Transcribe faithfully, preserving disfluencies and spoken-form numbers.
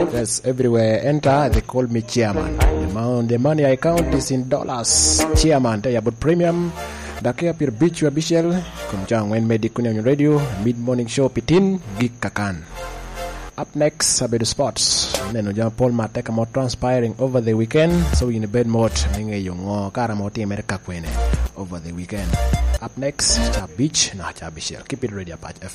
Yes, everywhere I enter, they call me chairman. The, amount, the money I count is in dollars. Chairman, tell you about premium. Dake apir beach wa bishel. Kumjang when medic kunya radio. Mid morning show pitin gig kakan. Up next, Sabedu Sports. Neno jam Paul Mateka more transpiring over the weekend. So in the bed mode, ninge yongo karamoti America kwene over the weekend. Up next, Cha Beach na Cha Bishel. Keep it ready, Apache F M.